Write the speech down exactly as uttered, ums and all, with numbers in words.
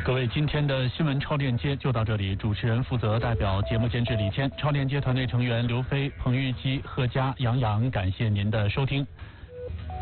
各位，今天的新闻超链接就到这里。主持人负责代表节目监制李谦，超链接团队成员刘飞、彭玉基、贺佳、杨洋，感谢您的收听。